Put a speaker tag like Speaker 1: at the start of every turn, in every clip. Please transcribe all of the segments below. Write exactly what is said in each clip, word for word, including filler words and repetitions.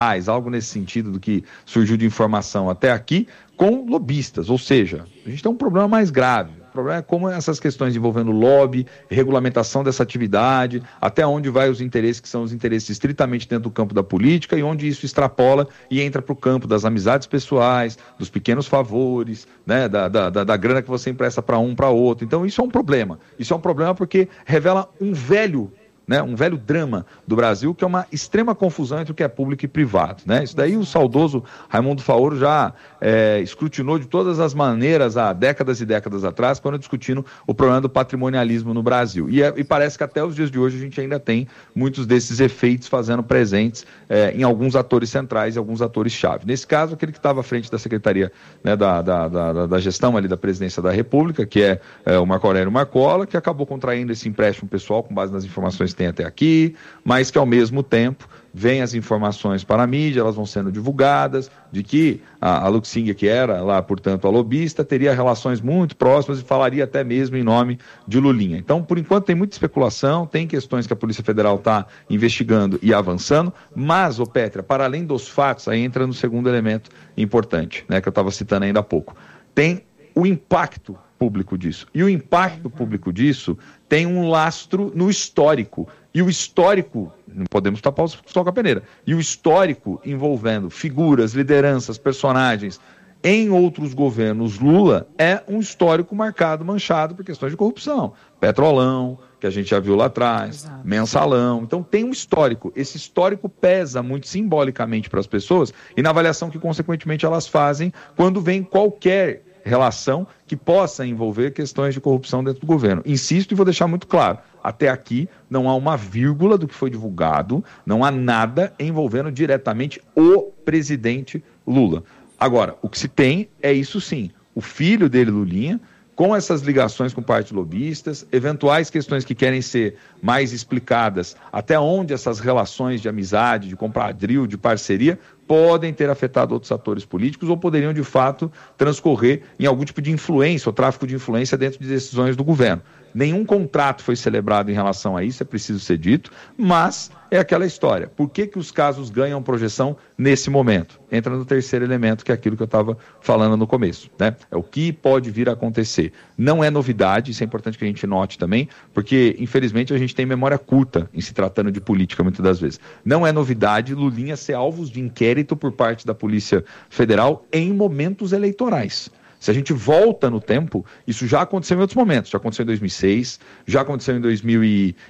Speaker 1: algo nesse sentido do que surgiu de informação até aqui, com lobistas, ou seja, a gente tem um problema mais grave. O problema é como essas questões envolvendo lobby, regulamentação dessa atividade, até onde vai os interesses que são os interesses estritamente dentro do campo da política e onde isso extrapola e entra para o campo das amizades pessoais, dos pequenos favores, né, da, da, da, da grana que você empresta para um, para outro. Então isso é um problema. Isso é um problema porque revela um velho Né, um velho drama do Brasil, que é uma extrema confusão entre o que é público e privado. Né? Isso daí o saudoso Raimundo Faoro já é, escrutinou de todas as maneiras há décadas e décadas atrás, quando discutindo o problema do patrimonialismo no Brasil. E, é, e parece que até os dias de hoje a gente ainda tem muitos desses efeitos fazendo presentes é, em alguns atores centrais e alguns atores-chave. Nesse caso, aquele que estava à frente da Secretaria, né, da, da, da, da gestão ali da Presidência da República, que é, é o Marco Aurélio Marcola, que acabou contraindo esse empréstimo pessoal com base nas informações que tem até aqui, mas que ao mesmo tempo vem as informações para a mídia, elas vão sendo divulgadas, de que a, a Luxing, que era lá, portanto, a lobista, teria relações muito próximas e falaria até mesmo em nome de Lulinha. Então, por enquanto, tem muita especulação, tem questões que a Polícia Federal está investigando e avançando, mas, ô Pétria, para além dos fatos, aí entra no segundo elemento importante, né, que eu estava citando ainda há pouco, tem o impacto público disso. E o impacto público disso tem um lastro no histórico. E o histórico, não podemos tapar o sol com a peneira, e o histórico envolvendo figuras, lideranças, personagens em outros governos Lula é um histórico marcado, manchado por questões de corrupção. Petrolão, que a gente já viu lá atrás, Exato. Mensalão. Então tem um histórico. Esse histórico pesa muito simbolicamente para as pessoas e na avaliação que, consequentemente, elas fazem quando vem qualquer relação que possa envolver questões de corrupção dentro do governo. Insisto e vou deixar muito claro, até aqui não há uma vírgula do que foi divulgado, não há nada envolvendo diretamente o presidente Lula. Agora, o que se tem é isso sim, o filho dele, Lulinha, com essas ligações com parte lobistas, eventuais questões que querem ser mais explicadas, até onde essas relações de amizade, de compadrio, de parceria, podem ter afetado outros atores políticos ou poderiam, de fato, transcorrer em algum tipo de influência ou tráfico de influência dentro de decisões do governo. Nenhum contrato foi celebrado em relação a isso, é preciso ser dito, mas é aquela história. Por que que os casos ganham projeção nesse momento? Entra no terceiro elemento, que é aquilo que eu estava falando no começo, né? É o que pode vir a acontecer. Não é novidade, isso é importante que a gente note também, porque, infelizmente, a gente tem memória curta em se tratando de política, muitas das vezes. Não é novidade Lulinha ser alvos de inquérito por parte da Polícia Federal em momentos eleitorais. Se a gente volta no tempo, isso já aconteceu em outros momentos. Já aconteceu em dois mil e seis, já aconteceu em dois mil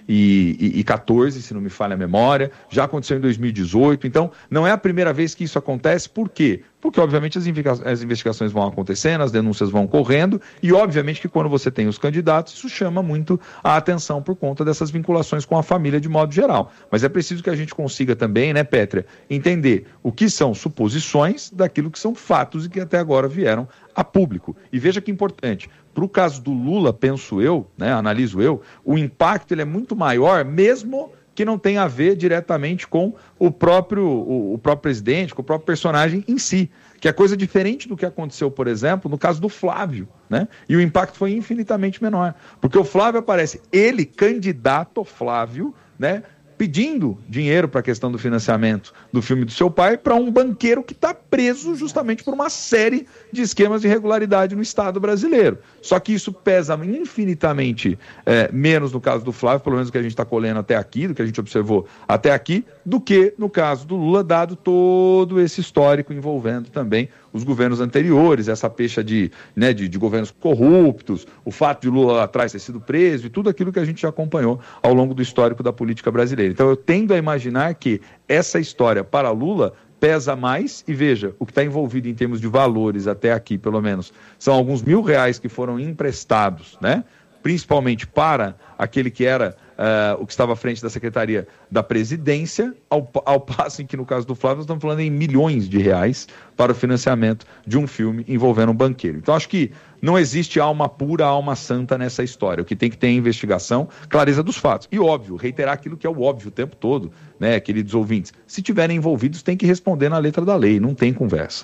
Speaker 1: e quatorze, se não me falha a memória, já aconteceu em dois mil e dezoito. Então, não é a primeira vez que isso acontece. Por quê? Porque, obviamente, as, as investigações vão acontecendo, as denúncias vão correndo e, obviamente, que quando você tem os candidatos, isso chama muito a atenção por conta dessas vinculações com a família de modo geral. Mas é preciso que a gente consiga também, né, Pétria, entender o que são suposições daquilo que são fatos e que até agora vieram a público. E veja que importante, para o caso do Lula, penso eu, né, analiso eu, o impacto ele é muito maior, mesmo que não tenha a ver diretamente com o próprio, o, o próprio presidente, com o próprio personagem em si, que é coisa diferente do que aconteceu, por exemplo, no caso do Flávio, né? E o impacto foi infinitamente menor, porque o Flávio aparece, ele, candidato Flávio, né, pedindo dinheiro para a questão do financiamento do filme do seu pai para um banqueiro que está preso justamente por uma série de esquemas de irregularidade no Estado brasileiro. Só que isso pesa infinitamente é, menos no caso do Flávio, pelo menos o que a gente está colhendo até aqui, do que a gente observou até aqui, do que no caso do Lula, dado todo esse histórico envolvendo também os governos anteriores, essa pecha de, né, de, de governos corruptos, o fato de Lula lá atrás ter sido preso e tudo aquilo que a gente já acompanhou ao longo do histórico da política brasileira. Então eu tendo a imaginar que essa história para Lula pesa mais, e veja, o que está envolvido em termos de valores até aqui, pelo menos, são alguns mil reais que foram emprestados, né? Principalmente para aquele que era uh, o que estava à frente da Secretaria da Presidência, ao, ao passo em que, no caso do Flávio, nós estamos falando em milhões de reais para o financiamento de um filme envolvendo um banqueiro. Então, acho que não existe alma pura, alma santa nessa história. O que tem que ter é investigação, clareza dos fatos. E, óbvio, reiterar aquilo que é o óbvio o tempo todo, né, queridos ouvintes? Se tiverem envolvidos, tem que responder na letra da lei, não tem conversa.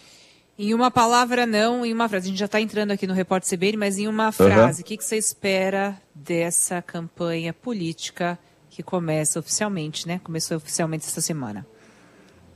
Speaker 2: Em uma palavra não, em uma frase. A gente já está entrando aqui no Repórter C B N, mas em uma frase, o uhum. que, que você espera dessa campanha política que começa oficialmente, né? Começou oficialmente esta semana.